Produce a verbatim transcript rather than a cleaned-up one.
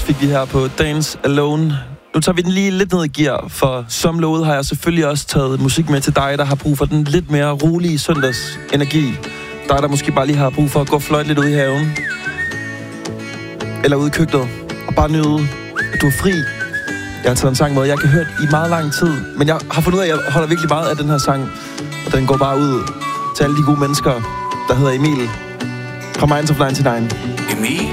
fik vi her på Dance Alone. Nu tager vi den lige lidt ned i gear, for som lovet har jeg selvfølgelig også taget musik med til dig, der har brug for den lidt mere rolige søndagsenergi. Dig, der måske bare lige har brug for at gå og fløjte lidt ud i haven. Eller ude i køkkenet. Og bare nyde, at du er fri. Jeg har taget en sang med, jeg kan høre i meget lang tid. Men jeg har fundet ud af, at jeg holder virkelig meget af den her sang. Og den går bare ud til alle de gode mennesker, der hedder Emil. Fra Minds of nioghalvfems. Emil.